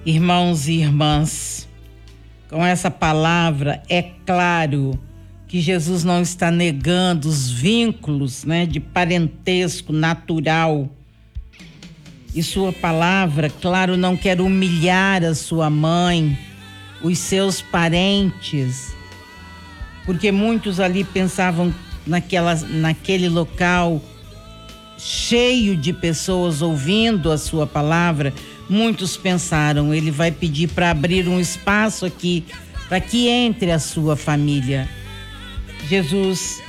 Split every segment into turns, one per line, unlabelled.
Irmãos e irmãs, com essa palavra é claro que Jesus não está negando os vínculos, de parentesco natural. E sua palavra, claro, não quer humilhar a sua mãe, os seus parentes, porque muitos ali pensavam naquele local cheio de pessoas ouvindo a sua palavra. Muitos pensaram, ele vai pedir para abrir um espaço aqui, para que entre a sua família. Jesus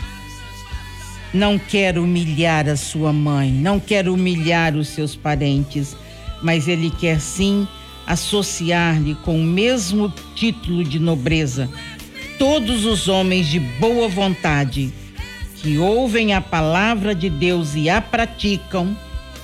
não quer humilhar a sua mãe, não quer humilhar os seus parentes, mas ele quer sim associar-lhe com o mesmo título de nobreza todos os homens de boa vontade que ouvem a palavra de Deus e a praticam.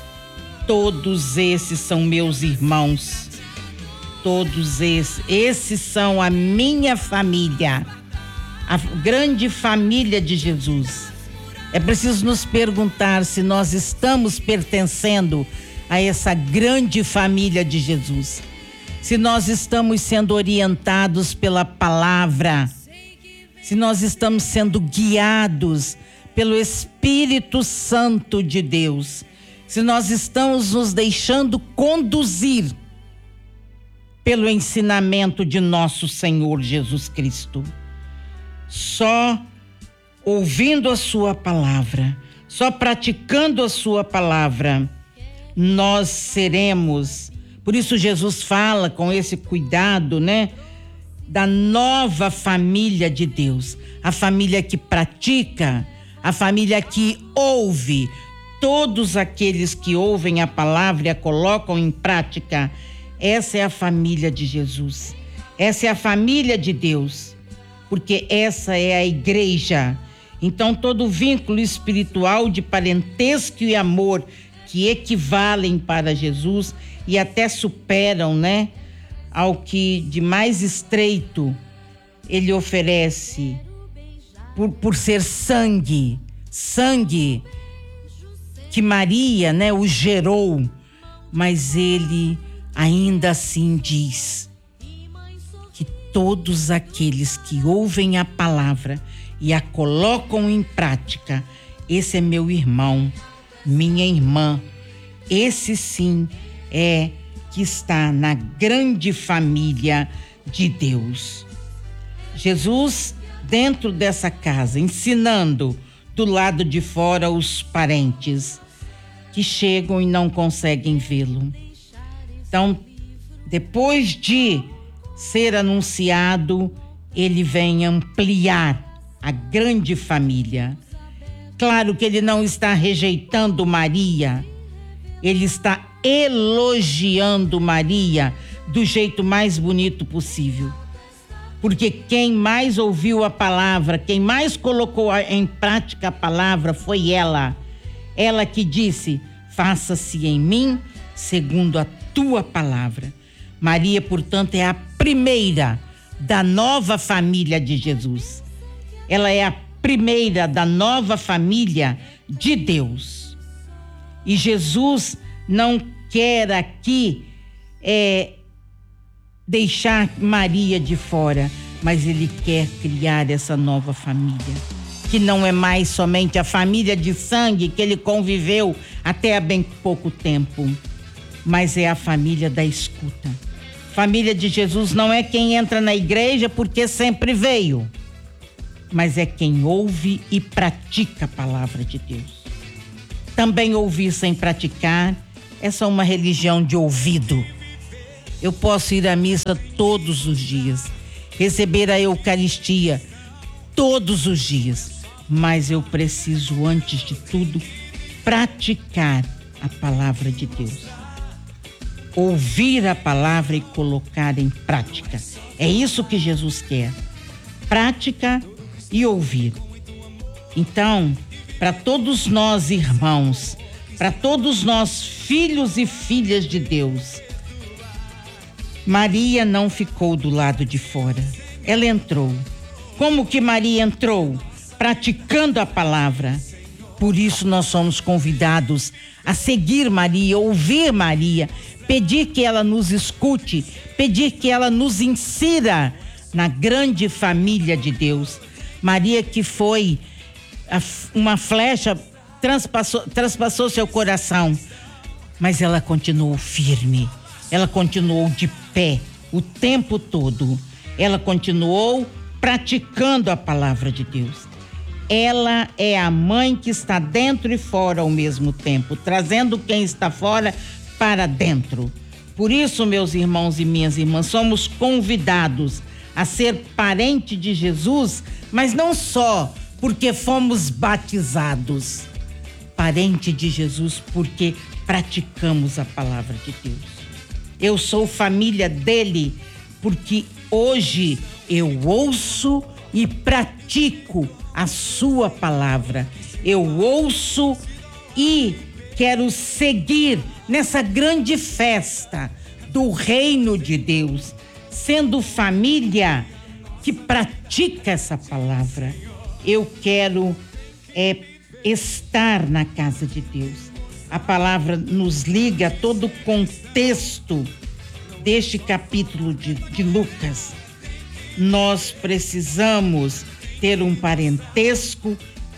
Todos esses são meus irmãos, todos esses são a minha família, a grande família de Jesus. É preciso nos perguntar se nós estamos pertencendo a essa grande família de Jesus, se nós estamos sendo orientados pela palavra, se nós estamos sendo guiados pelo Espírito Santo de Deus, se nós estamos nos deixando conduzir pelo ensinamento de nosso Senhor Jesus Cristo. Só ouvindo a sua palavra, só praticando a sua palavra, nós seremos. Por isso Jesus fala com esse cuidado, da nova família de Deus, a família que pratica, a família que ouve. Todos aqueles que ouvem a palavra e a colocam em prática, essa é a família de Jesus, essa é a família de Deus, porque essa é a igreja. Então todo vínculo espiritual de parentesco e amor que equivalem para Jesus e até superam, ao que de mais estreito ele oferece, por ser sangue que Maria, o gerou, mas ele ainda assim diz que todos aqueles que ouvem a palavra e a colocam em prática, esse é meu irmão, minha irmã, esse sim é que está na grande família de Deus. Jesus, dentro dessa casa, ensinando do lado de fora os parentes que chegam e não conseguem vê-lo. Então, depois de ser anunciado, ele vem ampliar a grande família. Claro que ele não está rejeitando Maria, ele está elogiando Maria do jeito mais bonito possível. Porque quem mais ouviu a palavra, quem mais colocou em prática a palavra foi ela. Ela que disse: faça-se em mim segundo a tua palavra. Maria, portanto, é a primeira da nova família de Jesus. Ela é a primeira da nova família de Deus. E Jesus não quer aqui deixar Maria de fora, mas ele quer criar essa nova família, que não é mais somente a família de sangue que ele conviveu até há bem pouco tempo, mas é a família da escuta. Família de Jesus não é quem entra na igreja porque sempre veio, mas é quem ouve e pratica a palavra de Deus. Também ouvir sem praticar é só uma religião de ouvido. Eu posso ir à missa todos os dias, receber a Eucaristia todos os dias, mas eu preciso, antes de tudo, praticar a palavra de Deus. Ouvir a palavra e colocar em prática. É isso que Jesus quer. Prática e ouvir. Então, para todos nós irmãos, para todos nós filhos e filhas de Deus, Maria não ficou do lado de fora. Ela entrou. Como que Maria entrou? Praticando a palavra. Por isso nós somos convidados a seguir Maria, ouvir Maria, pedir que ela nos escute, pedir que ela nos insira na grande família de Deus. Maria, que foi uma flecha, transpassou seu coração, mas ela continuou firme, ela continuou de pé o tempo todo, ela continuou praticando a palavra de Deus. Ela é a mãe que está dentro e fora ao mesmo tempo, trazendo quem está fora para dentro. Por isso, meus irmãos e minhas irmãs, somos convidados a ser parente de Jesus, mas não só porque fomos batizados. Parente de Jesus porque praticamos a palavra de Deus. Eu sou família dele porque hoje eu ouço e pratico a sua palavra. Eu ouço e quero seguir nessa grande festa do reino de Deus, sendo família que pratica essa palavra. Eu quero estar na casa de Deus. A palavra nos liga a todo o contexto deste capítulo de Lucas. Nós precisamos ter um parentesco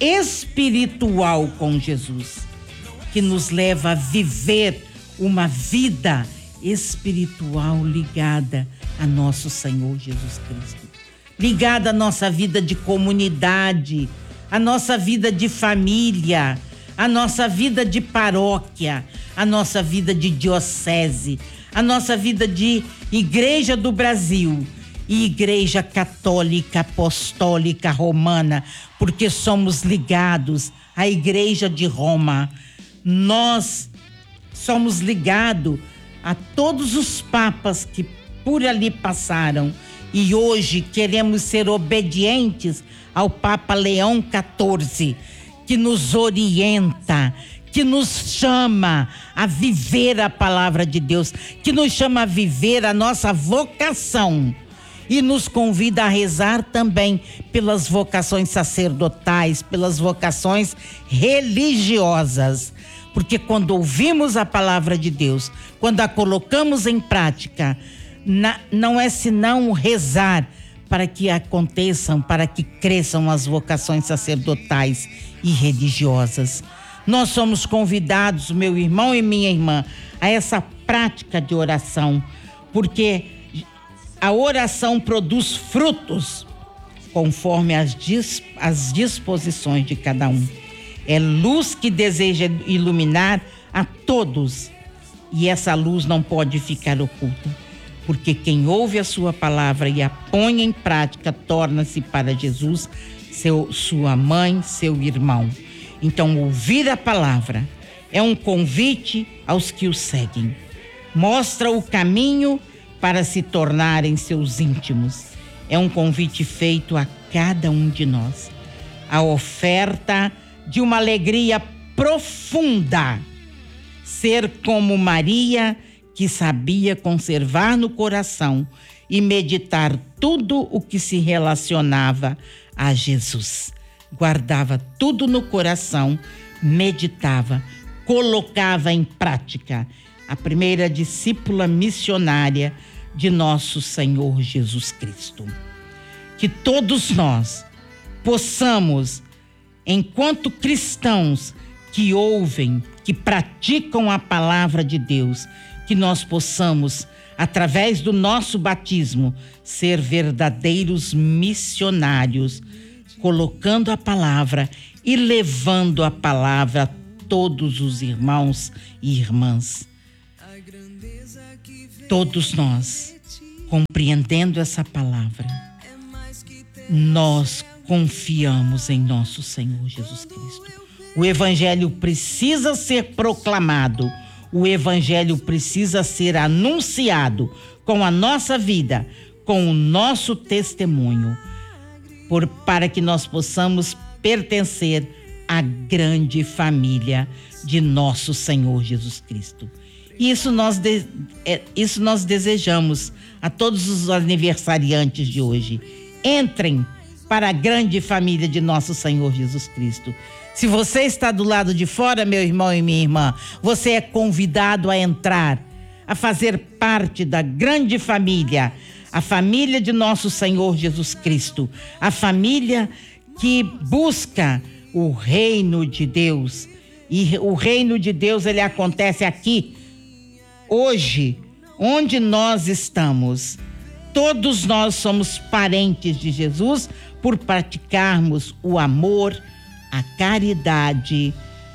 espiritual com Jesus, que nos leva a viver uma vida espiritual ligada a nosso Senhor Jesus Cristo, ligada à nossa vida de comunidade, à nossa vida de família, à nossa vida de paróquia, à nossa vida de diocese, à nossa vida de Igreja do Brasil e Igreja Católica Apostólica Romana, porque somos ligados à Igreja de Roma. Nós somos ligados a todos os papas que por ali passaram e hoje queremos ser obedientes ao Papa Leão XIV, que nos orienta, que nos chama a viver a palavra de Deus, que nos chama a viver a nossa vocação e nos convida a rezar também pelas vocações sacerdotais, pelas vocações religiosas. Porque quando ouvimos a palavra de Deus, quando a colocamos em prática, não é senão rezar para que aconteçam, para que cresçam as vocações sacerdotais e religiosas. Nós somos convidados, meu irmão e minha irmã, a essa prática de oração, porque a oração produz frutos conforme as disposições de cada um. É luz que deseja iluminar a todos e essa luz não pode ficar oculta, porque quem ouve a sua palavra e a põe em prática torna-se para Jesus sua mãe, seu irmão. Então, ouvir a palavra é um convite aos que o seguem. Mostra o caminho para se tornarem seus íntimos. É um convite feito a cada um de nós. A oferta de uma alegria profunda. Ser como Maria, que sabia conservar no coração e meditar tudo o que se relacionava a Jesus. Guardava tudo no coração, meditava, colocava em prática. A primeira discípula missionária de nosso Senhor Jesus Cristo. Que todos nós possamos, enquanto cristãos que ouvem, que praticam a palavra de Deus, que nós possamos, através do nosso batismo, ser verdadeiros missionários, colocando a palavra e levando a palavra a todos os irmãos e irmãs. Todos nós, compreendendo essa palavra, nós confiamos em nosso Senhor Jesus Cristo. O Evangelho precisa ser proclamado, o Evangelho precisa ser anunciado com a nossa vida, com o nosso testemunho, para que nós possamos pertencer à grande família de nosso Senhor Jesus Cristo. Isso nós desejamos a todos os aniversariantes de hoje. Entrem para a grande família de nosso Senhor Jesus Cristo. Se você está do lado de fora, meu irmão e minha irmã, você é convidado a entrar, a fazer parte da grande família, a família de nosso Senhor Jesus Cristo, a família que busca o reino de Deus. E o reino de Deus, ele acontece aqui, hoje, onde nós estamos. Todos nós somos parentes de Jesus por praticarmos o amor, a caridade,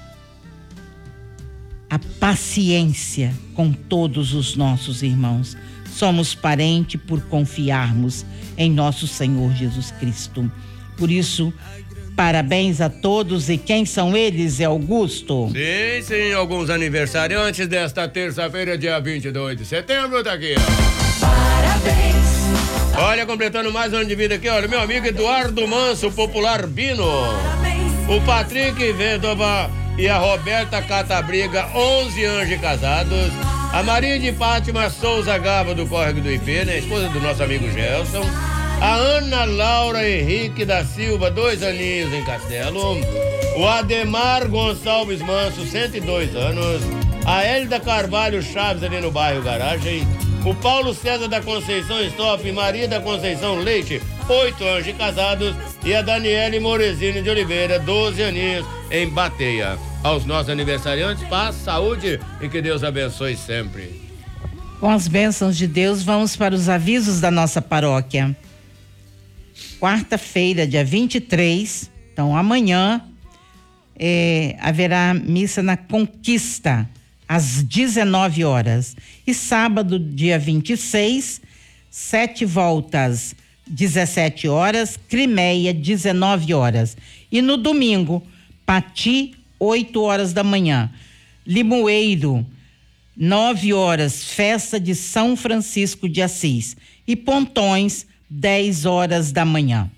a paciência com todos os nossos irmãos. Somos parentes por confiarmos em nosso Senhor Jesus Cristo. Por isso, parabéns a todos. E quem são eles, Augusto?
Sim, alguns aniversariantes desta terça-feira, dia 22 de setembro, tá aqui, ó.
Parabéns.
Olha, completando mais um ano de vida aqui, olha, meu amigo Eduardo Manso, popular Bino. O Patrick Vedova e a Roberta Catabriga, 11 anos de casados. A Maria de Fátima Souza Gava, do Córrego do IP, né? Esposa do nosso amigo Gelson. A Ana Laura Henrique da Silva, 2 aninhos em Castelo. O Ademar Gonçalves Manso, 102 anos. A Hélida Carvalho Chaves, ali no bairro Garagem. O Paulo César da Conceição Stoff e Maria da Conceição Leite, 8 anos de casados. E a Daniele Morezini de Oliveira, 12 aninhos em Bateia. Aos nossos aniversariantes, paz, saúde e que Deus abençoe sempre.
Com as bênçãos de Deus, vamos para os avisos da nossa paróquia. Quarta-feira, dia 23, então amanhã, haverá missa na Conquista, às 19 horas. E sábado, dia 26, 7 voltas, 17 horas, Crimeia, 19 horas. E no domingo, Pati, 8 horas da manhã. Limoeiro, 9 horas, festa de São Francisco de Assis. E Pontões, 10 horas da manhã.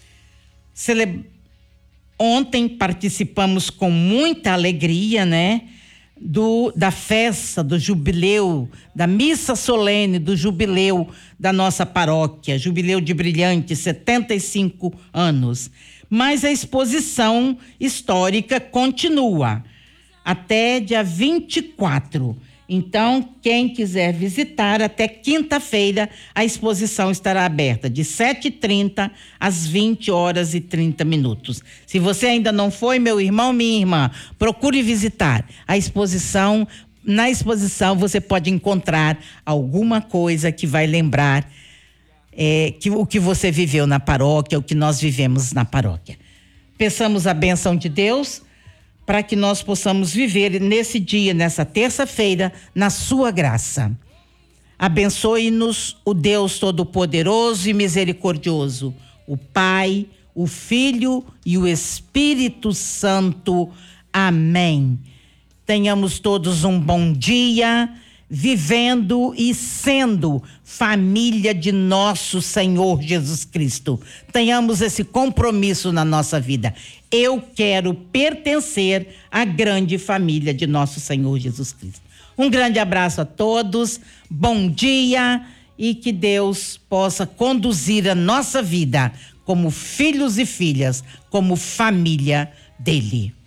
Ontem participamos com muita alegria, né? Da festa, do jubileu, da missa solene do jubileu da nossa paróquia, jubileu de brilhante, 75 anos. Mas a exposição histórica continua até dia 24. Então, quem quiser visitar, até quinta-feira, a exposição estará aberta, de 7h30 às 20 horas e 30 minutos. Se você ainda não foi, meu irmão, minha irmã, procure visitar a exposição. Na exposição, você pode encontrar alguma coisa que vai lembrar o que você viveu na paróquia, o que nós vivemos na paróquia. Peçamos a bênção de Deus para que nós possamos viver nesse dia, nessa terça-feira, na sua graça. Abençoe-nos o Deus Todo-Poderoso e Misericordioso, o Pai, o Filho e o Espírito Santo. Amém. Tenhamos todos um bom dia, vivendo e sendo família de nosso Senhor Jesus Cristo. Tenhamos esse compromisso na nossa vida. Eu quero pertencer à grande família de nosso Senhor Jesus Cristo. Um grande abraço a todos, bom dia e que Deus possa conduzir a nossa vida como filhos e filhas, como família dele.